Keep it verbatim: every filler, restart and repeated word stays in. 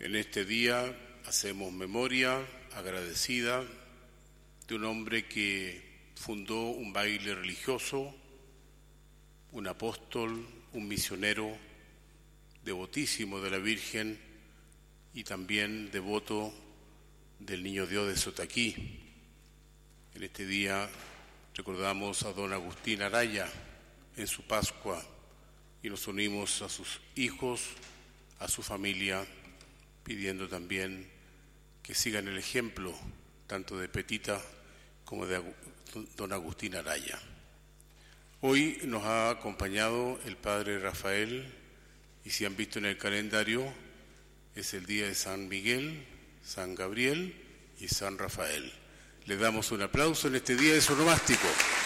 En este día hacemos memoria agradecida de un hombre que fundó un baile religioso, un apóstol, un misionero, devotísimo de la Virgen y también devoto del Niño Dios de Sotaquí. En este día recordamos a don Agustín Araya en su Pascua y nos unimos a sus hijos, a su familia, pidiendo también que sigan el ejemplo tanto de Petita como de don Agustín Araya. Hoy nos ha acompañado el Padre Rafael y si han visto en el calendario es el día de San Miguel, San Gabriel y San Rafael. Le damos un aplauso en este día de su onomástico.